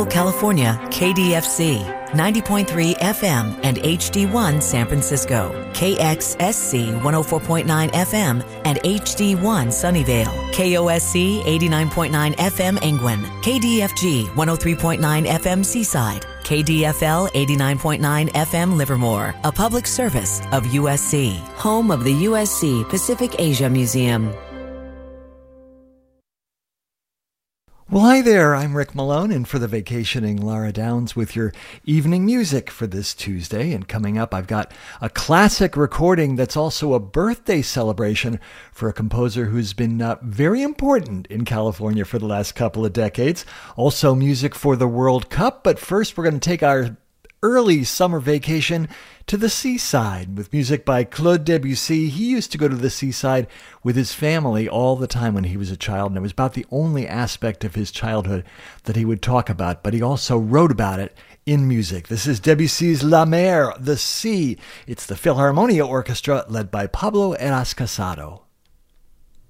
California, KDFC, 90.3 FM and HD1 San Francisco, KXSC 104.9 FM and HD1 Sunnyvale, KOSC 89.9 FM Angwin, KDFG 103.9 FM Seaside, KDFL 89.9 FM Livermore, a public service of USC, home of the USC Pacific Asia Museum. Well, hi there, I'm Rick Malone, and for the vacationing Laura Downs with your evening music for this Tuesday. And coming up, I've got a classic recording that's also a birthday celebration for a composer who's been very important in California for the last couple of decades. Also music for the World Cup, but first we're going to take our early summer vacation to the seaside with music by Claude Debussy. He used to go to the seaside with his family all the time when he was a child, and it was about the only aspect of his childhood that he would talk about, but he also wrote about it in music. This is Debussy's La Mer, the Sea. It's the Philharmonia Orchestra led by Pablo Heras Casado.